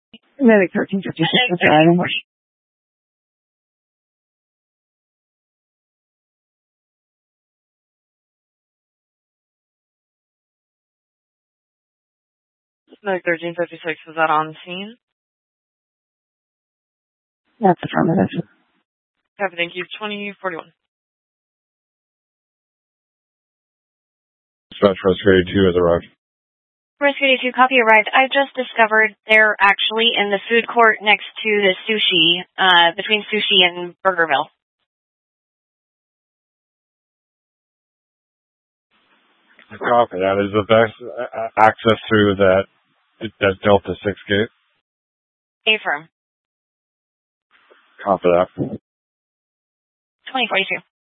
Medic 1356 is driving. Medic 1356, was that on scene? That's affirmative. Copy, thank you. 2041. Dispatch Rescue 82 has arrived. Rescue 82, copy arrived. I've just discovered they're actually in the food court next to the sushi, between Sushi and Burgerville. Copy. That is the best access through that Delta 6 gate. A-firm. Copy that. 2042.